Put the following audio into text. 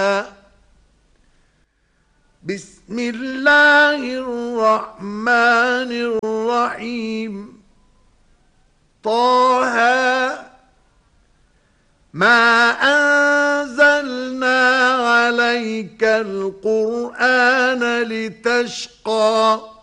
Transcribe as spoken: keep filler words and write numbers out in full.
بسم الله الرحمن الرحيم طه ما أنزلنا عليك القرآن لتشقى